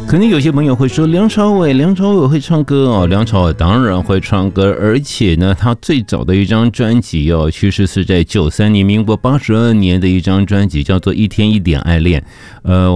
可能有些朋友会说，梁朝伟会唱歌哦，梁朝伟当然会唱歌，而且呢，他最早的一张专辑哦，其实是在93年，民国82年的一张专辑，叫做《一天一点爱恋》。